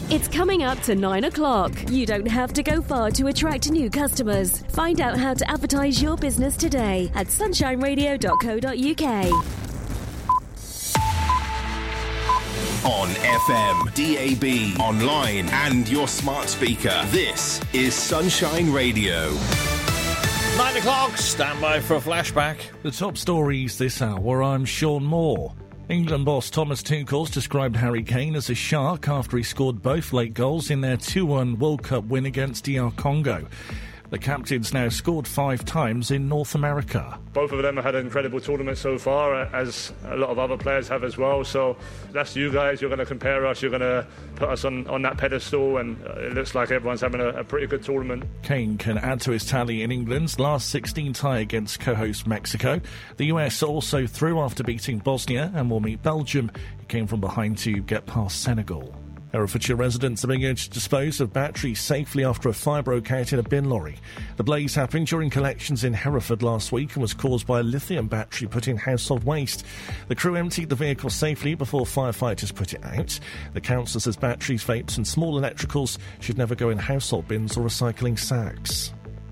It's coming up to 9 o'clock. You don't have to go far to attract new customers. Find out how to advertise your business today at sunshineradio.co.uk. On FM, DAB, online and your smart speaker. This is Sunshine Radio. 9 o'clock, stand by for a flashback. The top stories this hour, I'm Sean Moore. England boss Thomas Tuchel's described Harry Kane as a shark after he scored both late goals in their 2-1 World Cup win against DR Congo. The captain's now scored 5 times in North America. Both of them have had an incredible tournament so far, as a lot of other players have as well. So that's you guys. You're going to compare us. You're going to put us on that pedestal, and it looks like everyone's having a pretty good tournament. Kane can add to his tally in England's last 16 tie against co-host Mexico. The US also through after beating Bosnia and will meet Belgium, who came from behind to get past Senegal. Herefordshire residents are being urged to dispose of batteries safely after a fire broke out in a bin lorry. The blaze happened during collections in Hereford last week and was caused by a lithium battery put in household waste. The crew emptied the vehicle safely before firefighters put it out. The council says batteries, vapes and small electricals should never go in household bins or recycling sacks.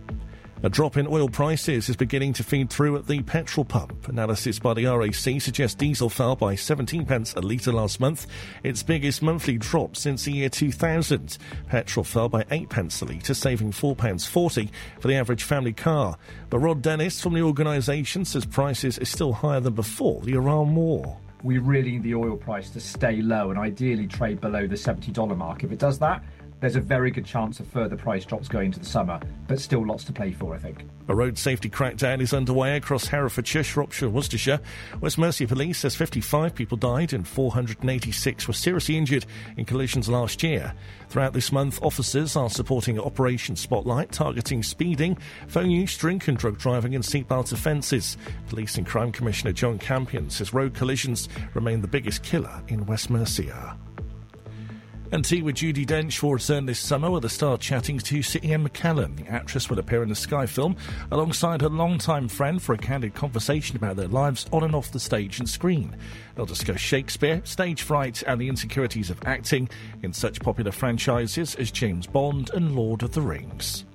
A drop in oil prices is beginning to feed through at the petrol pump. Analysis by the RAC suggests diesel fell by 17 pence a litre last month, its biggest monthly drop since the year 2000. Petrol fell by 8 pence a litre, saving £4.40 for the average family car. But Rod Dennis from the organisation says prices are still higher than before the Iran war. We really need the oil price to stay low and ideally trade below the $70 mark. If it does that, there's a very good chance of further price drops going into the summer, but still lots to play for, I think. A road safety crackdown is underway across Herefordshire, Shropshire and Worcestershire. West Mercia Police says 55 people died and 486 were seriously injured in collisions last year. Throughout this month, officers are supporting Operation Spotlight, targeting speeding, phone use, drink and drug driving and seatbelt offences. Police and Crime Commissioner John Campion says road collisions remain the biggest killer in West Mercia. And tea with Judi Dench will return this summer, with the star chatting to Sir Ian McKellen. The actress will appear in the Sky film alongside her longtime friend for a candid conversation about their lives on and off the stage and screen. They'll discuss Shakespeare, stage fright and the insecurities of acting in such popular franchises as James Bond and Lord of the Rings.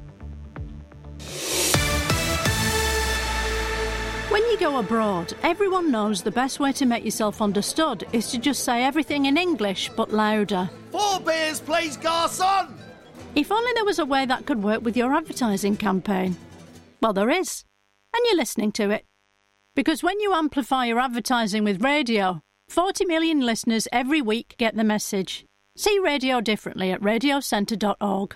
When you go abroad, everyone knows the best way to make yourself understood is to just say everything in English, but louder. 4 beers, please, garçon! If only there was a way that could work with your advertising campaign. Well, there is. And you're listening to it. Because when you amplify your advertising with radio, 40 million listeners every week get the message. See radio differently at radiocentre.org.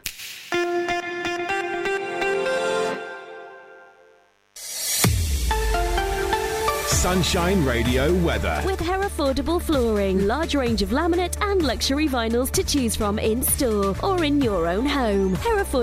Sunshine Radio weather. With Herefordable Flooring, large range of laminate and luxury vinyls to choose from in store or in your own home.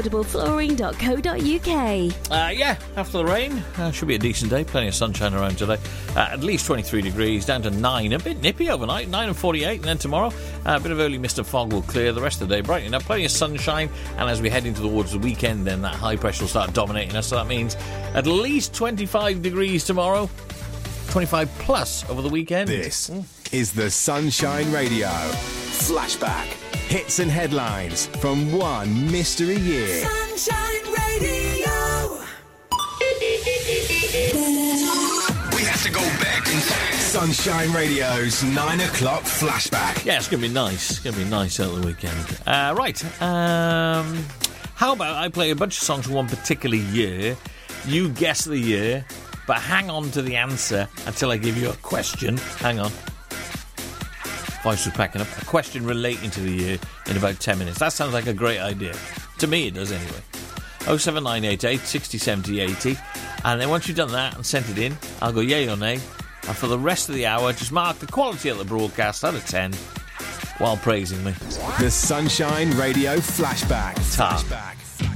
Herefordableflooring.co.uk. After the rain, should be a decent day. Plenty of sunshine around today. At least 23 degrees, down to 9. A bit nippy overnight, 9 and 48. And then tomorrow, a bit of early mist and fog will clear. The rest of the day brightening up. Plenty of sunshine. And as we head into towards the weekend, then that high pressure will start dominating us. So that means at least 25 degrees tomorrow. 25 plus over the weekend. This is the Sunshine Radio Flashback. Hits and headlines from one mystery year. Sunshine Radio. We have to go back in time. Sunshine Radio's 9 o'clock flashback. Yeah, it's going to be nice. It's going to be nice over the weekend. Right. How about I play a bunch of songs from one particular year. You guess the year. But hang on to the answer until I give you a question. Hang on. Voice was packing up. A question relating to the year in about 10 minutes. That sounds like a great idea. To me, it does anyway. 07988 60 70 80. And then once you've done that and sent it in, I'll go yay or nay. And for the rest of the hour, just mark the quality of the broadcast out of 10 while praising me. The Sunshine Radio Flashback. Ta.